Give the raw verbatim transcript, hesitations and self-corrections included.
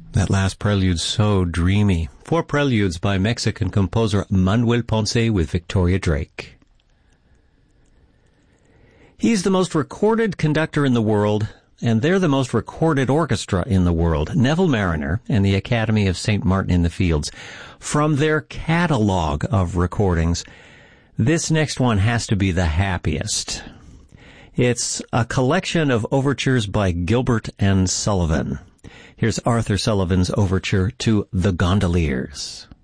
That last prelude, so dreamy. Four preludes by Mexican composer Manuel Ponce with Victoria Drake. He's the most recorded conductor in the world, and they're the most recorded orchestra in the world, Neville Marriner and the Academy of Saint Martin in the Fields. From their catalog of recordings, this next one has to be the happiest. It's a collection of overtures by Gilbert and Sullivan. Here's Arthur Sullivan's overture to The Gondoliers.